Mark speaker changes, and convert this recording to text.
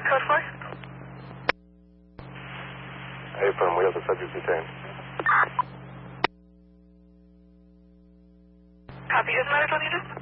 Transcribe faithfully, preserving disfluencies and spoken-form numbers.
Speaker 1: Code four.
Speaker 2: Hey, firm, we have the subject detained.
Speaker 1: Copy. Is medical needed?